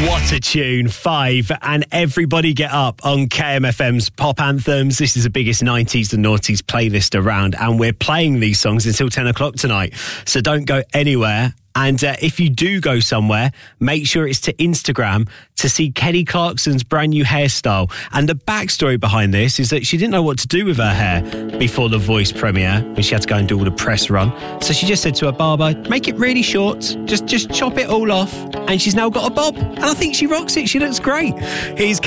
What a tune, 5, and everybody get up on KMFM's Pop Anthems. This is the biggest 90s and noughties playlist around, and we're playing these songs until 10 o'clock tonight, so don't go anywhere. And if you do go somewhere, make sure it's to Instagram to see Kelly Clarkson's brand new hairstyle. And the backstory behind this is that she didn't know what to do with her hair before the Voice premiere, when she had to go and do all the press run. So she just said to her barber, make it really short, just chop it all off. And she's now got a bob. And I think she rocks it. She looks great. Here's